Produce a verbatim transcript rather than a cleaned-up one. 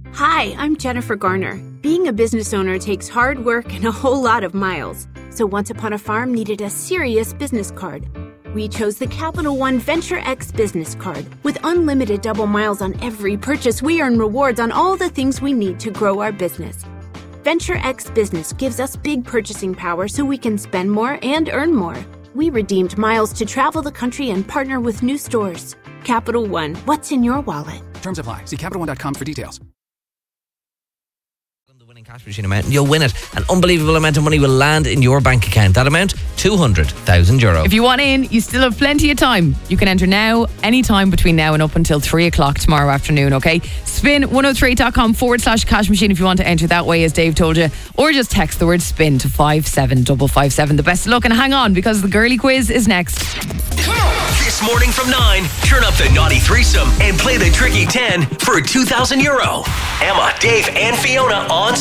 Hi, I'm Jennifer Garner. Being a business owner takes hard work and a whole lot of miles. So Once Upon a Farm needed a serious business card. We chose the Capital One Venture X business card. With unlimited double miles on every purchase, we earn rewards on all the things we need to grow our business. Venture X Business gives us big purchasing power so we can spend more and earn more. We redeemed miles to travel the country and partner with new stores. Capital One, what's in your wallet? Terms apply. See Capital One dot com for details. Cash machine amount, you'll win it. An unbelievable amount of money will land in your bank account. That amount, two hundred thousand euro. If you want in, you still have plenty of time. You can enter now, anytime between now and up until three o'clock tomorrow afternoon, okay? spin one oh three dot com forward slash cash machine if you want to enter that way, as Dave told you, or just text the word spin to five seven five five seven. The best of luck, and hang on because the girly quiz is next. This morning from nine, turn up the naughty threesome and play the tricky ten for two thousand euro. Emma, Dave, and Fiona on